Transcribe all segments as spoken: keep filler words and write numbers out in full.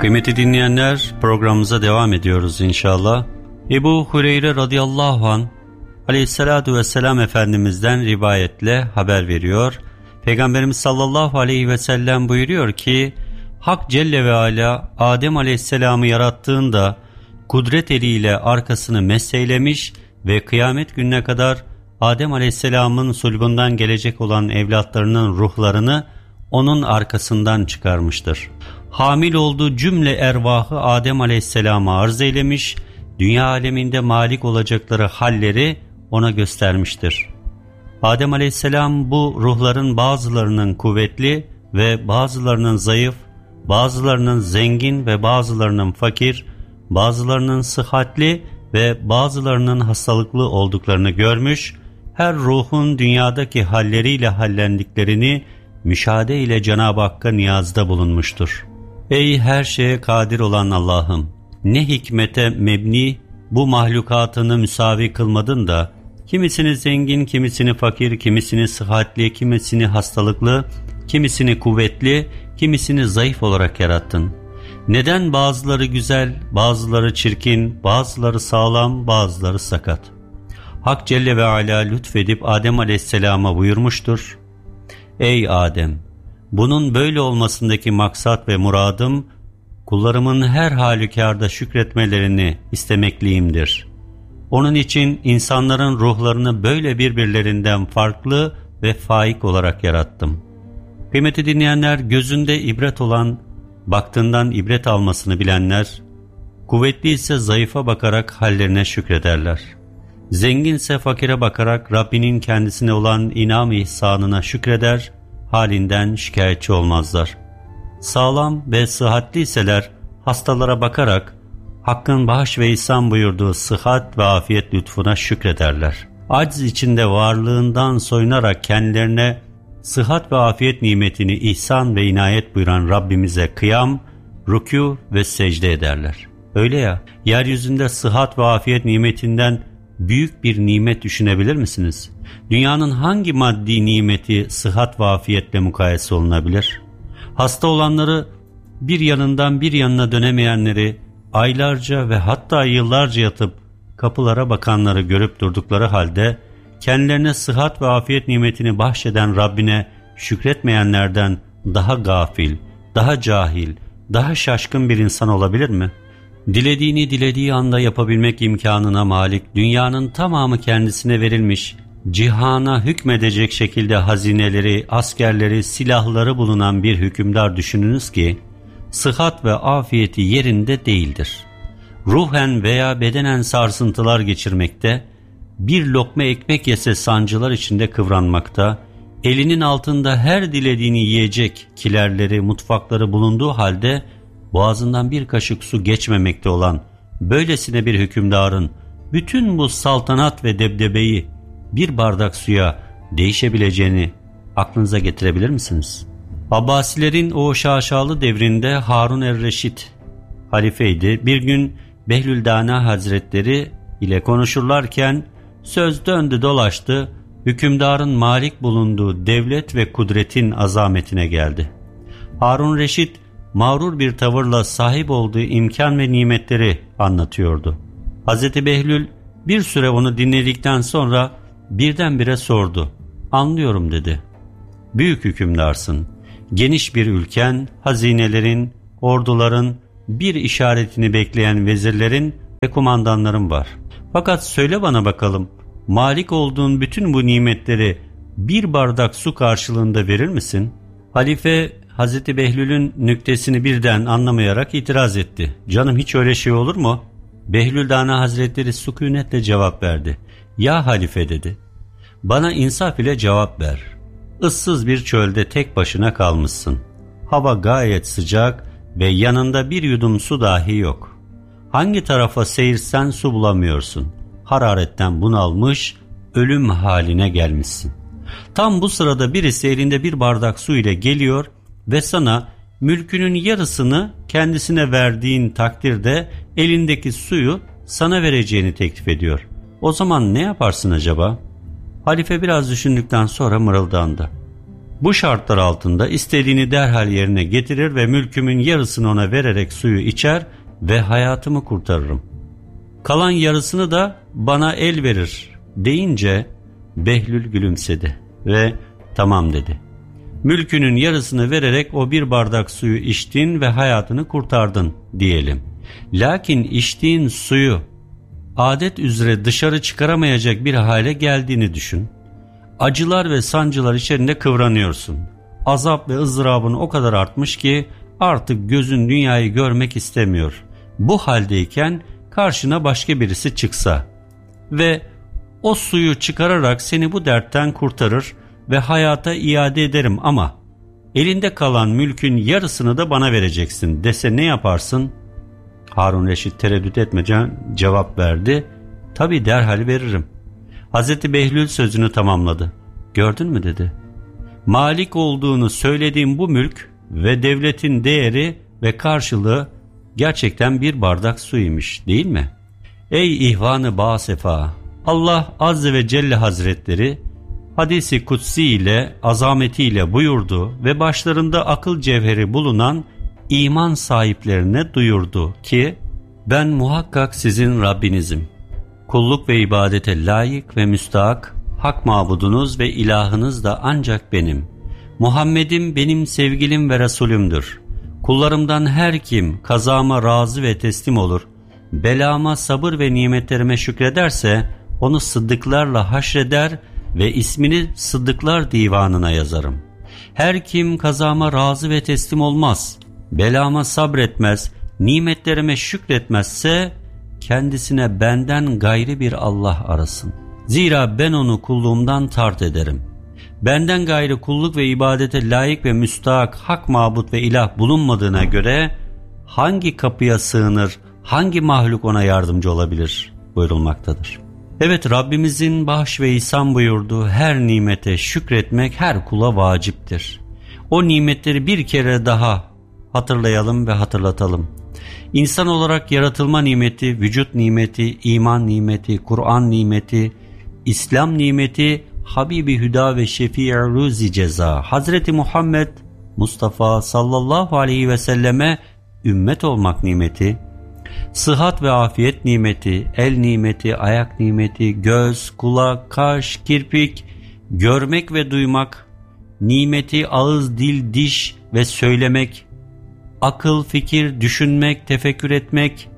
Kıymetli dinleyenler, programımıza devam ediyoruz inşallah. Ebu Hureyre radıyallahu anh aleyhissalatu vesselam Efendimiz'den rivayetle haber veriyor. Peygamberimiz sallallahu aleyhi ve sellem buyuruyor ki, Hak Celle ve Ala Adem aleyhisselamı yarattığında kudret eliyle arkasını mesheylemiş ve kıyamet gününe kadar Adem aleyhisselamın sulbundan gelecek olan evlatlarının ruhlarını onun arkasından çıkarmıştır. Hamil olduğu cümle ervahı Adem aleyhisselama arz eylemiş, dünya aleminde malik olacakları halleri ona göstermiştir. Adem aleyhisselam bu ruhların bazılarının kuvvetli ve bazılarının zayıf, bazılarının zengin ve bazılarının fakir, bazılarının sıhhatli ve bazılarının hastalıklı olduklarını görmüş, her ruhun dünyadaki halleriyle hallendiklerini müşahede ile Cenab-ı Hakk'a niyazda bulunmuştur. Ey her şeye kadir olan Allah'ım! Ne hikmete mebni bu mahlukatını müsavi kılmadın da, kimisini zengin, kimisini fakir, kimisini sıhhatli, kimisini hastalıklı, kimisini kuvvetli, kimisini zayıf olarak yarattın. Neden bazıları güzel, bazıları çirkin, bazıları sağlam, bazıları sakat? Hak Celle ve Ala lütfedip Adem aleyhisselama buyurmuştur. Ey Adem! Bunun böyle olmasındaki maksat ve muradım, kullarımın her halükarda şükretmelerini istemekliyimdir. Onun için insanların ruhlarını böyle birbirlerinden farklı ve faik olarak yarattım. Kıymetli dinleyenler, gözünde ibret olan, baktığından ibret almasını bilenler, kuvvetli ise zayıfa bakarak hallerine şükrederler. Zenginse fakire bakarak Rabbinin kendisine olan inam-ı ihsanına şükreder, halinden şikayetçi olmazlar. Sağlam ve sıhhatliyseler hastalara bakarak Hakk'ın bağış ve ihsan buyurduğu sıhhat ve afiyet lütfuna şükrederler. Aciz içinde varlığından soyunarak kendilerine sıhhat ve afiyet nimetini ihsan ve inayet buyuran Rabbimize kıyam, rükû ve secde ederler. Öyle ya, yeryüzünde sıhhat ve afiyet nimetinden büyük bir nimet düşünebilir misiniz? Dünyanın hangi maddi nimeti sıhhat ve afiyetle mukayese olunabilir? Hasta olanları, bir yanından bir yanına dönemeyenleri, aylarca ve hatta yıllarca yatıp kapılara bakanları görüp durdukları halde, kendilerine sıhhat ve afiyet nimetini bahşeden Rabbine şükretmeyenlerden daha gafil, daha cahil, daha şaşkın bir insan olabilir mi? Dilediğini dilediği anda yapabilmek imkanına malik, dünyanın tamamı kendisine verilmiş, cihana hükmedecek şekilde hazineleri, askerleri, silahları bulunan bir hükümdar düşününüz ki, sıhhat ve afiyeti yerinde değildir. Ruhen veya bedenen sarsıntılar geçirmekte, bir lokma ekmek yese sancılar içinde kıvranmakta, elinin altında her dilediğini yiyecek kilerleri, mutfakları bulunduğu halde, boğazından bir kaşık su geçmemekte olan böylesine bir hükümdarın bütün bu saltanat ve debdebeyi bir bardak suya değişebileceğini aklınıza getirebilir misiniz? Abbasilerin o şaşalı devrinde Harun er-Reşit halifeydi. Bir gün Behlüldana Hazretleri ile konuşurlarken söz döndü dolaştı, hükümdarın malik bulunduğu devlet ve kudretin azametine geldi. Harun Reşit mağrur bir tavırla sahip olduğu imkan ve nimetleri anlatıyordu. Hazreti Behlül bir süre onu dinledikten sonra birdenbire sordu. Anlıyorum dedi. Büyük hükümdarsın. Geniş bir ülken, hazinelerin, orduların, bir işaretini bekleyen vezirlerin ve kumandanların var. Fakat söyle bana bakalım, malik olduğun bütün bu nimetleri bir bardak su karşılığında verir misin? Halife Hazreti Behlül'ün nüktesini birden anlamayarak itiraz etti. Canım, hiç öyle şey olur mu? Behlüldana Hazretleri sükunetle cevap verdi. Ya halife dedi, bana insaf ile cevap ver. Issız bir çölde tek başına kalmışsın. Hava gayet sıcak ve yanında bir yudum su dahi yok. Hangi tarafa seyirsen su bulamıyorsun. Hararetten bunalmış, ölüm haline gelmişsin. Tam bu sırada birisi elinde bir bardak su ile geliyor ve sana mülkünün yarısını kendisine verdiğin takdirde elindeki suyu sana vereceğini teklif ediyor. O zaman ne yaparsın acaba? Halife biraz düşündükten sonra mırıldandı. Bu şartlar altında istediğini derhal yerine getirir ve mülkümün yarısını ona vererek suyu içer ve hayatımı kurtarırım. Kalan yarısını da bana el verir deyince Behlül gülümsedi ve tamam dedi. Mülkünün yarısını vererek o bir bardak suyu içtin ve hayatını kurtardın diyelim. Lakin içtiğin suyu adet üzere dışarı çıkaramayacak bir hale geldiğini düşün. Acılar ve sancılar içerisinde kıvranıyorsun. Azap ve ızdırabın o kadar artmış ki artık gözün dünyayı görmek istemiyor. Bu haldeyken karşına başka birisi çıksa ve o suyu çıkararak seni bu dertten kurtarır ve hayata iade ederim ama elinde kalan mülkün yarısını da bana vereceksin dese ne yaparsın? Harun Reşit tereddüt etmeden cevap verdi. Tabii derhal veririm. Hazreti Behlül sözünü tamamladı. Gördün mü dedi. Malik olduğunu söylediğim bu mülk ve devletin değeri ve karşılığı gerçekten bir bardak suymuş değil mi? Ey ihvanı basefa! Allah Azze ve Celle Hazretleri hadisi kutsi ile azametiyle buyurdu ve başlarında akıl cevheri bulunan iman sahiplerine duyurdu ki ben muhakkak sizin Rabbinizim. Kulluk ve ibadete layık ve müstahak hak mabudunuz ve ilahınız da ancak benim. Muhammed'im benim sevgilim ve Resulümdür. Kullarımdan her kim kazama razı ve teslim olur, belama sabır ve nimetlerime şükrederse onu sıddıklarla haşreder ve ismini sıddıklar divanına yazarım. Her kim kazama razı ve teslim olmaz, belama sabretmez, nimetlerime şükretmezse kendisine benden gayri bir Allah arasın. Zira ben onu kulluğumdan tart ederim. Benden gayrı kulluk ve ibadete layık ve müstahak hak mabut ve ilah bulunmadığına göre hangi kapıya sığınır, hangi mahluk ona yardımcı olabilir buyurulmaktadır. Evet, Rabbimizin bahş ve ihsan buyurduğu her nimete şükretmek her kula vaciptir. O nimetleri bir kere daha hatırlayalım ve hatırlatalım. İnsan olarak yaratılma nimeti, vücut nimeti, iman nimeti, Kur'an nimeti, İslam nimeti, Habibi Hüda ve Şefii Ruzi Ceza, Hazreti Muhammed Mustafa sallallahu aleyhi ve selleme ümmet olmak nimeti, sıhhat ve afiyet nimeti, el nimeti, ayak nimeti, göz, kulak, kaş, kirpik, görmek ve duymak nimeti, ağız, dil, diş ve söylemek, akıl, fikir, düşünmek, tefekkür etmek,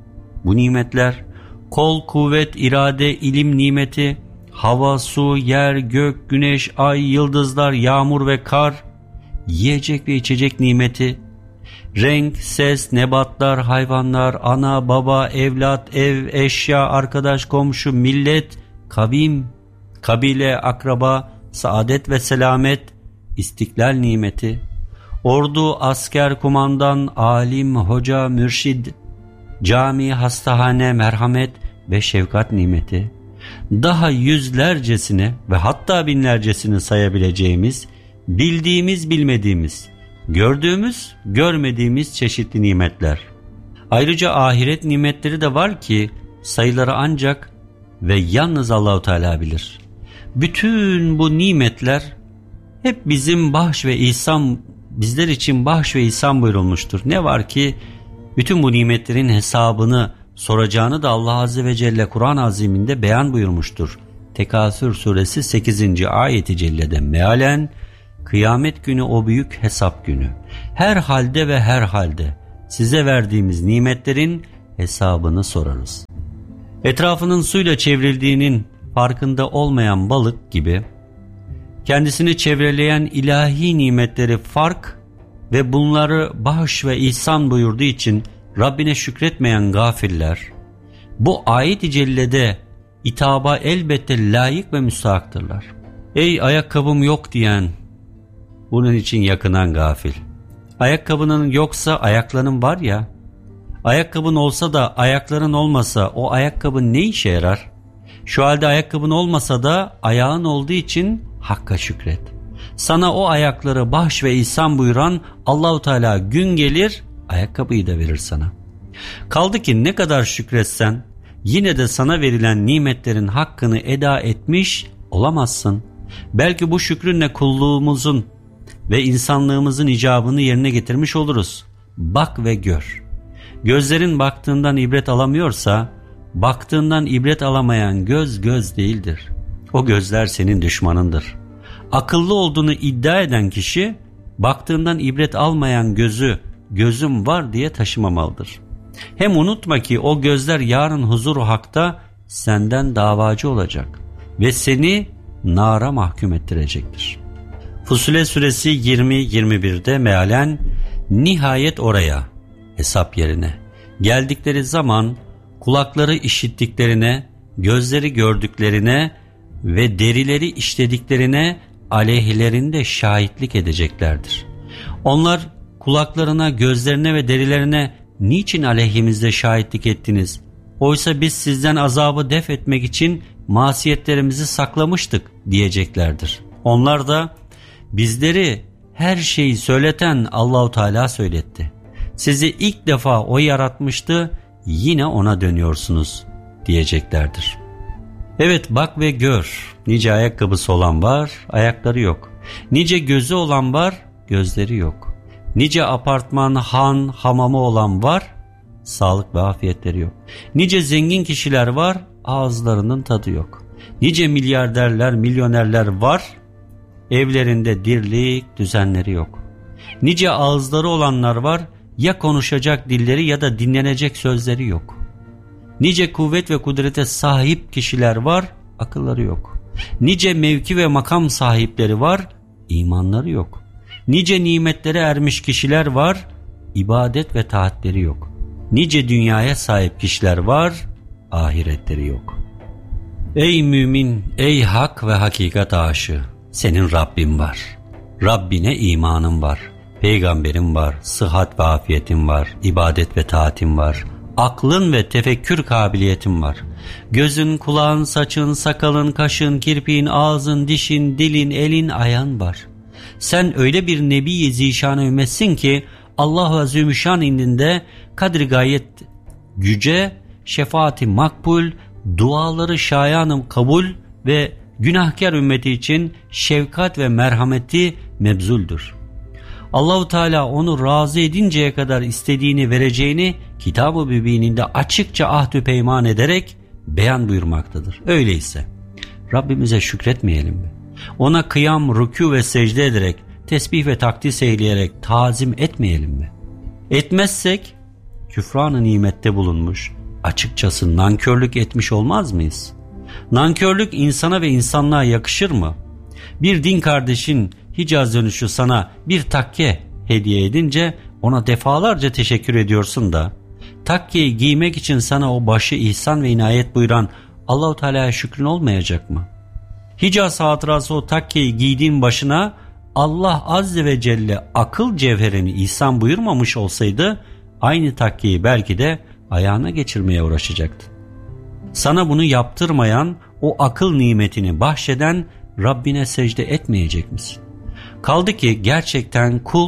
bu nimetler, kol, kuvvet, irade, ilim nimeti, hava, su, yer, gök, güneş, ay, yıldızlar, yağmur ve kar, yiyecek ve içecek nimeti, renk, ses, nebatlar, hayvanlar, ana, baba, evlat, ev, eşya, arkadaş, komşu, millet, kavim, kabile, akraba, saadet ve selamet, istiklal nimeti, ordu, asker, kumandan, alim, hoca, mürşid, cami, hastahane, merhamet ve şefkat nimeti, daha yüzlercesine ve hatta binlercesini sayabileceğimiz, bildiğimiz, bilmediğimiz, gördüğümüz, görmediğimiz çeşitli nimetler. Ayrıca ahiret nimetleri de var ki sayıları ancak ve yalnız Allahu Teala bilir. Bütün bu nimetler hep bizim bahş ve ihsan, bizler için bahş ve ihsan buyurulmuştur. Ne var ki bütün bu nimetlerin hesabını soracağını da Allah Azze ve Celle Kur'an-ı Azim'inde beyan buyurmuştur. Tekasür suresi sekizinci ayeti cellede mealen, kıyamet günü o büyük hesap günü. Her halde ve her halde size verdiğimiz nimetlerin hesabını sorarız. Etrafının suyla çevrildiğinin farkında olmayan balık gibi kendisini çevreleyen ilahi nimetleri fark ve bunları bağış ve ihsan buyurduğu için Rabbine şükretmeyen gafiller bu ayet-i cellede itaba elbette layık ve müstahaktırlar. Ey ayakkabım yok diyen, bunun için yakınan gafil. Ayakkabının yoksa ayakların var ya, ayakkabın olsa da ayakların olmasa o ayakkabı ne işe yarar? Şu halde ayakkabın olmasa da ayağın olduğu için Hakk'a şükret. Sana o ayakları bahş ve ihsan buyuran Allahu Teala gün gelir ayakkabıyı da verir sana. Kaldı ki ne kadar şükretsen yine de sana verilen nimetlerin hakkını eda etmiş olamazsın. Belki bu şükrünle kulluğumuzun ve insanlığımızın icabını yerine getirmiş oluruz. Bak ve gör. Gözlerin baktığından ibret alamıyorsa, baktığından ibret alamayan göz göz değildir. O gözler senin düşmanındır. Akıllı olduğunu iddia eden kişi, baktığından ibret almayan gözü gözüm var diye taşımamalıdır. Hem unutma ki o gözler yarın huzur-u hakta senden davacı olacak ve seni nara mahkum ettirecektir. Fusile suresi yirmi yirmi bir'de mealen nihayet oraya, hesap yerine geldikleri zaman kulakları işittiklerine, gözleri gördüklerine ve derileri işlediklerine aleyhlerinde şahitlik edeceklerdir. Onlar kulaklarına, gözlerine ve derilerine niçin aleyhimizde şahitlik ettiniz? Oysa biz sizden azabı def etmek için masiyetlerimizi saklamıştık diyeceklerdir. Onlar da bizleri her şeyi söyleten Allahu Teala söyletti. Sizi ilk defa O yaratmıştı, yine O'na dönüyorsunuz diyeceklerdir. Evet, bak ve gör. Nice ayakkabısı olan var, ayakları yok. Nice gözü olan var, gözleri yok. Nice apartman, han, hamamı olan var, sağlık ve afiyetleri yok. Nice zengin kişiler var, ağızlarının tadı yok. Nice milyarderler, milyonerler var, evlerinde dirlik, düzenleri yok. Nice ağızları olanlar var, ya konuşacak dilleri ya da dinlenecek sözleri yok. Nice kuvvet ve kudrete sahip kişiler var, akılları yok. Nice mevki ve makam sahipleri var, imanları yok. Nice nimetlere ermiş kişiler var, ibadet ve taatleri yok. Nice dünyaya sahip kişiler var, ahiretleri yok. Ey mümin, ey hak ve hakikat aşığı, senin Rabbin var. Rabbine imanın var, peygamberin var, sıhhat ve afiyetin var, ibadet ve taatin var. Aklın ve tefekkür kabiliyetin var. Gözün, kulağın, saçın, sakalın, kaşın, kirpiğin, ağzın, dişin, dilin, elin, ayağın var. Sen öyle bir Nebi-i Zişan-ı ümmetsin ki Allah-u Azimüşşan indinde kadri gayet yüce, şefaati makbul, duaları şayanım kabul ve günahkar ümmeti için şefkat ve merhameti mebzuldür. Allahu Teala onu razı edinceye kadar istediğini vereceğini Kitab-ı Mübininde açıkça ahdü peyman ederek beyan buyurmaktadır. Öyleyse Rabbimize şükretmeyelim mi? Ona kıyam, rükû ve secde ederek, tesbih ve takdis eyleyerek tazim etmeyelim mi? Etmezsek küfran-ı nimette bulunmuş, açıkçası nankörlük etmiş olmaz mıyız? Nankörlük insana ve insanlığa yakışır mı? Bir din kardeşin Hicaz dönüşü sana bir takke hediye edince ona defalarca teşekkür ediyorsun da takkeyi giymek için sana o başı ihsan ve inayet buyuran Allah-u Teala'ya şükrün olmayacak mı? Hicaz hatırası o takkeyi giydiğin başına Allah Azze ve Celle akıl cevherini ihsan buyurmamış olsaydı aynı takkeyi belki de ayağına geçirmeye uğraşacaktın. Sana bunu yaptırmayan, o akıl nimetini bahşeden Rabbine secde etmeyecek misin? Kaldı ki gerçekten kul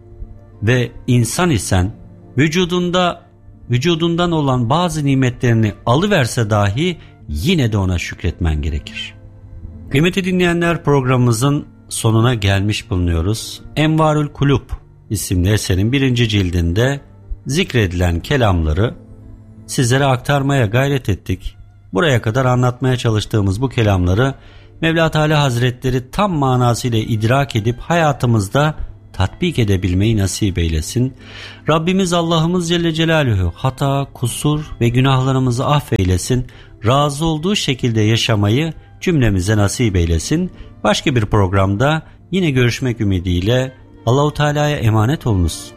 ve insan isen vücudunda vücudundan olan bazı nimetlerini alıverse dahi yine de ona şükretmen gerekir. Kıymetli dinleyenler, programımızın sonuna gelmiş bulunuyoruz. Envarül Kulub isimli eserin birinci cildinde zikredilen kelamları sizlere aktarmaya gayret ettik. Buraya kadar anlatmaya çalıştığımız bu kelamları Mevla Teala Hazretleri tam manasıyla idrak edip hayatımızda tatbik edebilmeyi nasip eylesin. Rabbimiz Allah'ımız Celle Celaluhu hata, kusur ve günahlarımızı affeylesin. Razı olduğu şekilde yaşamayı cümlemize nasip eylesin. Başka bir programda yine görüşmek ümidiyle Allah-u Teala'ya emanet olunuz.